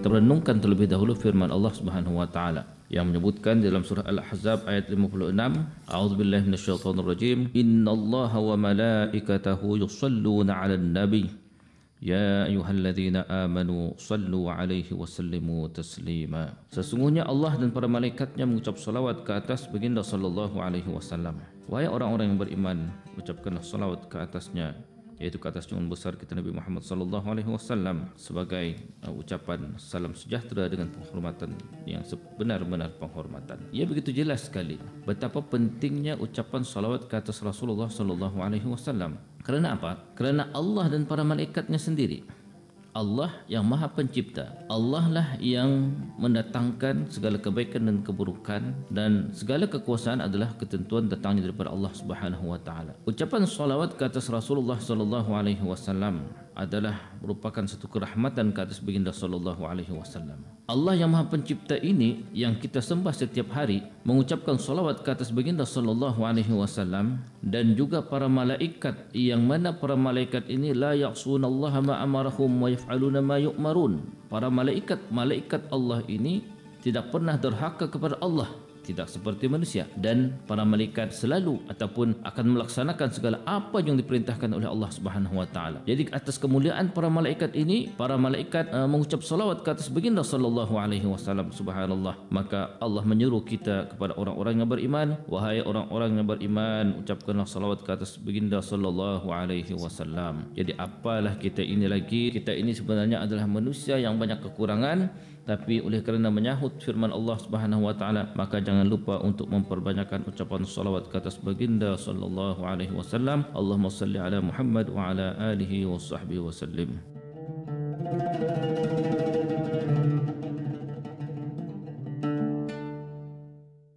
kita merenungkan terlebih dahulu firman Allah Subhanahu wa taala yang menyebutkan dalam surah Al-Ahzab ayat 56, A'udzubillahi minasyaitonirrajim, Innallaha wa malaikatahu yusholluna 'alan nabi ya ayyuhalladzina amanu sallu 'alaihi wa sallimu taslima. Sesungguhnya Allah dan para malaikatnya mengucap salawat ke atas baginda sallallahu alaihi wasallam. Wahai orang-orang yang beriman, ucapkanlah salawat ke atasnya, yaitu ke atas junjungan besar kita Nabi Muhammad sallallahu alaihi wasallam, sebagai ucapan salam sejahtera dengan penghormatan yang sebenar-benar penghormatan. Ia begitu jelas sekali betapa pentingnya ucapan salawat ke atas Rasulullah sallallahu alaihi wasallam. Kerana apa? Kerana Allah dan para malaikatnya sendiri, Allah yang Maha Pencipta, Allah lah yang mendatangkan segala kebaikan dan keburukan, dan segala kekuasaan adalah ketentuan datangnya daripada Allah Subhanahu wa taala. Ucapan salawat ke atas Rasulullah sallallahu alaihi wasallam adalah merupakan satu kerahmatan ke atas baginda sallallahu alaihi wasallam. Allah yang Maha Pencipta ini yang kita sembah setiap hari mengucapkan salawat ke atas baginda sallallahu alaihi wasallam, dan juga para malaikat yang mana para malaikat ini la ya'sunallaha ma amarahum wa yaf'aluna ma yu'marun. Para malaikat Allah ini tidak pernah durhaka kepada Allah, tidak seperti manusia, dan para malaikat selalu ataupun akan melaksanakan segala apa yang diperintahkan oleh Allah Subhanahu wa taala. Jadi atas kemuliaan para malaikat ini, para malaikat mengucap salawat ke atas baginda sallallahu alaihi wasallam. Subhanallah. Maka Allah menyuruh kita kepada orang-orang yang beriman, wahai orang-orang yang beriman, ucapkanlah salawat ke atas baginda sallallahu alaihi wasallam. Jadi apalah kita ini lagi? Kita ini sebenarnya adalah manusia yang banyak kekurangan, tapi oleh kerana menyahut firman Allah Subhanahu wa taala, maka jangan lupa untuk memperbanyakkan ucapan salawat ke atas baginda sallallahu alaihi wasallam. Allahumma salli ala Muhammad wa ala alihi wa sahbihi wasallim.